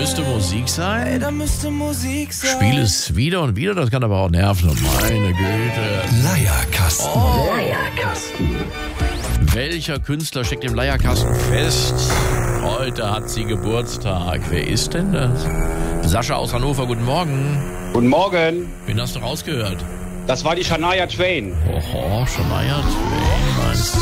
müsste Musik sein. Ey, da müsste Musik sein. Spiel es wieder und wieder, das kann aber auch nerven. Meine Güte. Leierkasten. Oh. Leierkasten. Welcher Künstler steckt im Leierkasten fest? Heute hat sie Geburtstag. Wer ist denn das? Sascha aus Hannover, guten Morgen. Guten Morgen. Wen hast du rausgehört? Das war die Shania Twain. Oho, Shania Twain, meinst du?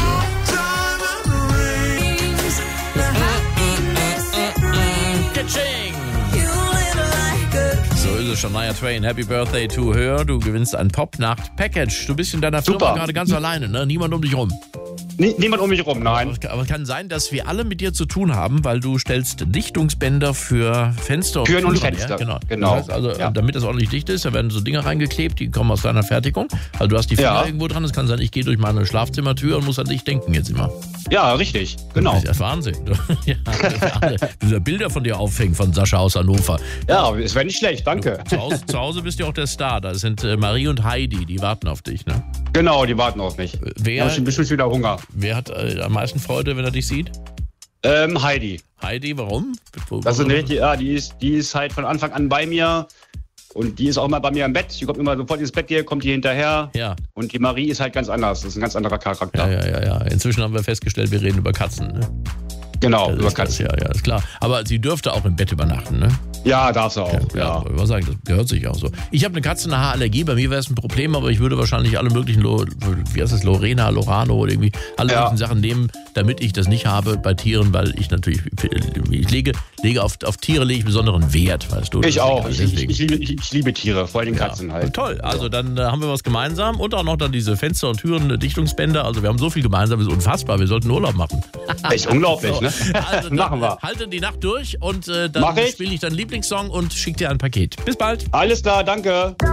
So ist es, Shania Twain. Happy Birthday to her. Du gewinnst ein Pop-Nacht-Package. Du bist in deiner Firma Super. gerade ganz alleine, ne? Niemand um dich rum. Niemand um mich rum, nein. Aber es kann sein, dass wir alle mit dir zu tun haben, weil du stellst Dichtungsbänder für Fenster Türen und Türen Fenster. her. Genau. Das heißt also, Ja. damit das ordentlich dicht ist, da werden so Dinge reingeklebt, die kommen aus deiner Fertigung. Also du hast die Finger Ja. irgendwo dran. Es kann sein, ich gehe durch meine Schlafzimmertür und muss an dich denken jetzt immer. Ja, richtig. Genau. Das ist ja Wahnsinn. Ja, diese Bilder von dir aufhängen von Sascha aus Hannover. Ja, es wäre nicht schlecht, danke. Zu Hause bist du auch der Star. Da sind Marie und Heidi, die warten auf dich. Ne? Genau, die warten auf mich. Wer, Ich habe bestimmt wieder Hunger. wer hat am meisten Freude, wenn er dich sieht? Heidi. Heidi, warum? Das ist eine richtig, ja, die ist halt von Anfang an bei mir. Und die ist auch mal bei mir im Bett. Die kommt immer sofort ins Bett hier, kommt die hinterher. Ja. Und die Marie ist halt ganz anders. Das ist ein ganz anderer Charakter. Ja. Inzwischen haben wir festgestellt, wir reden über Katzen. Ne? Genau, Das über ist das, Katzen. ja, ist klar. Aber sie dürfte auch im Bett übernachten, ne? Ja, darf sie auch. Ja. Ich sagen, das gehört sich auch so. Ich habe eine Katzenhaarallergie, bei mir wäre es ein Problem, aber ich würde wahrscheinlich alle möglichen, Lorena, Lorano oder irgendwie alle möglichen Sachen nehmen, damit ich das nicht habe bei Tieren, weil ich natürlich, ich lege auf Tiere lege ich besonderen Wert, weißt du. Ich auch. Deswegen. Ich liebe Tiere, vor allem Katzen halt. Toll, also dann haben wir was gemeinsam und auch noch dann diese Fenster- und Türen-Dichtungsbänder. Also wir haben so viel gemeinsam, das ist unfassbar. Wir sollten Urlaub machen. Echt unglaublich, ne? Also Machen wir. Halte die Nacht durch und Mach dann ich. spiele ich deinen Lieblingssong und schicke dir ein Paket. Bis bald. Alles klar, danke.